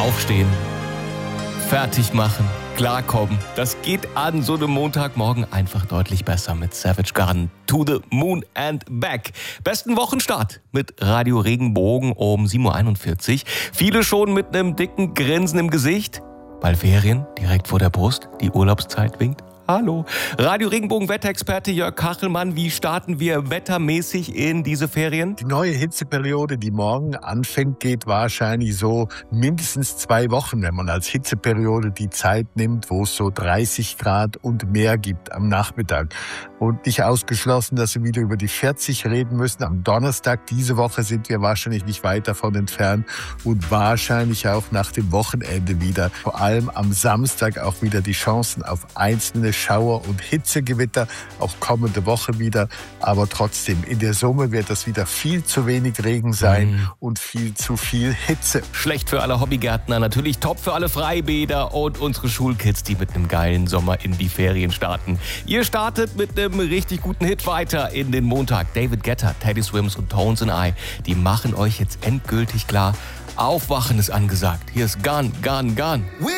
Aufstehen, fertig machen, klarkommen. Das geht an so einem Montagmorgen einfach deutlich besser mit Savage Garden. To the Moon and Back. Besten Wochenstart mit Radio Regenbogen um 7.41 Uhr. Viele schon mit einem dicken Grinsen im Gesicht. Bald Ferien direkt vor der Brust. Die Urlaubszeit winkt. Hallo. Radio Regenbogen Wetterexperte Jörg Kachelmann. Wie starten wir wettermäßig in diese Ferien? Die neue Hitzeperiode, die morgen anfängt, geht wahrscheinlich so mindestens 2 Wochen, wenn man als Hitzeperiode die Zeit nimmt, wo es so 30 Grad und mehr gibt am Nachmittag. Und nicht ausgeschlossen, dass wir wieder über die 40 reden müssen. Am Donnerstag diese Woche sind wir wahrscheinlich nicht weit davon entfernt und wahrscheinlich auch nach dem Wochenende wieder. Vor allem am Samstag auch wieder die Chancen auf einzelne Schauer- und Hitzegewitter, auch kommende Woche wieder. Aber trotzdem, in der Summe wird das wieder viel zu wenig Regen sein und viel zu viel Hitze. Schlecht für alle Hobbygärtner, natürlich top für alle Freibäder und unsere Schulkids, die mit einem geilen Sommer in die Ferien starten. Ihr startet mit einem richtig guten Hit weiter in den Montag. David Guetta, Teddy Swims und Tones and I, die machen euch jetzt endgültig klar, Aufwachen ist angesagt. Hier ist Gone, Gone, Gone.